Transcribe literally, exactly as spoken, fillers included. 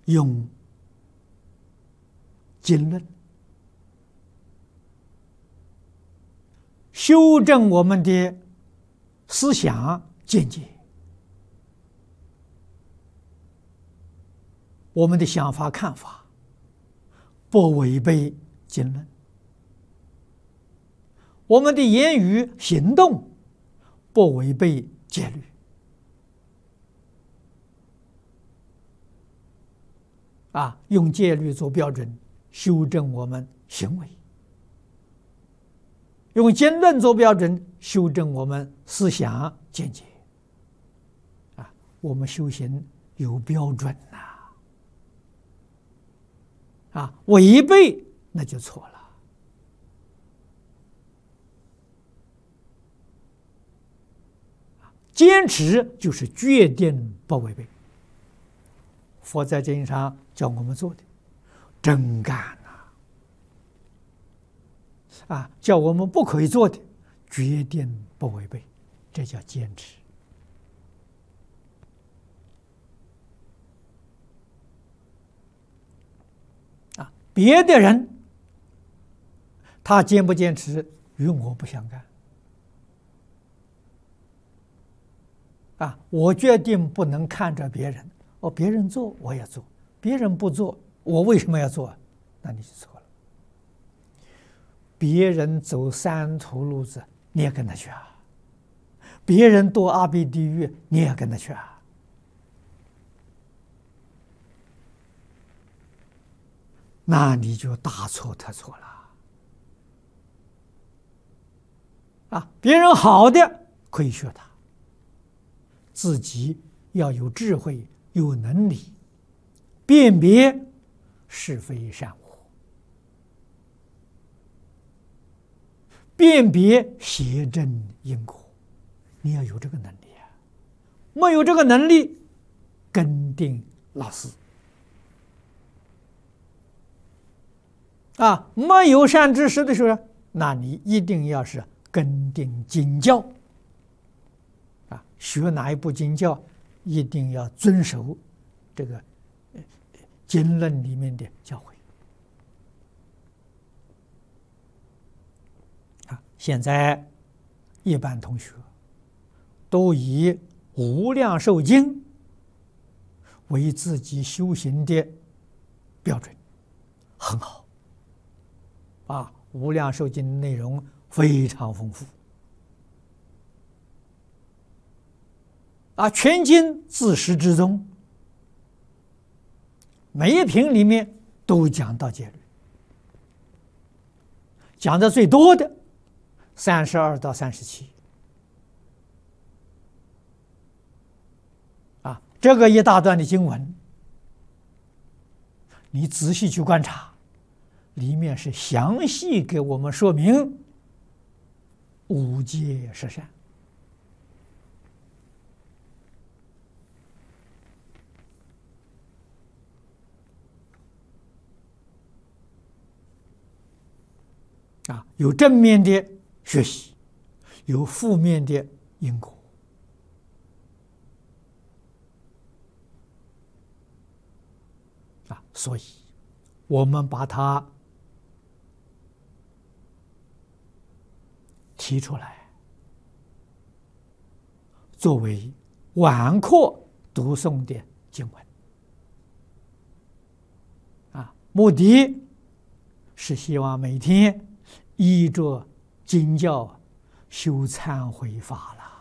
用经论修正我们的思想见解，我们的想法看法不违背经论，我们的言语行动不违背戒律。啊，用戒律做标准，修正我们行为；用经论做标准，修正我们思想见解。啊，我们修行有标准呐！啊，违背那就错了。坚持就是决定不违背。佛在经上叫我们做的真干呐！啊，叫我们不可以做的，决定不违背，这叫坚持。啊，别的人他坚不坚持与我不相干。啊，我决定不能看着别人。哦，别人做我也做，别人不做我为什么要做？那你就错了。别人走三途路子，你也跟他去啊；别人堕阿鼻地狱，你也跟他去啊。那你就大错特错了。啊，别人好的可以学他，自己要有智慧。有能力辨别是非善恶，辨别邪正因果，你要有这个能力啊！没有这个能力，跟定老师啊，没有善知识的时候，那你一定要是跟定经教啊，学哪一部经教？一定要遵守这个经论里面的教诲啊！现在一般同学都以《无量寿经》为自己修行的标准，很好啊！《无量寿经》的内容非常丰富。啊，全经自始至终，每一品里面都讲到戒律，讲的最多的三十二到三十七。啊，这个一大段的经文，你仔细去观察，里面是详细给我们说明五戒十善。啊，有正面的学习，有负面的因果。啊，所以我们把它提出来，作为晚课读诵的经文。啊，目的是希望每天依着经教修忏悔法了。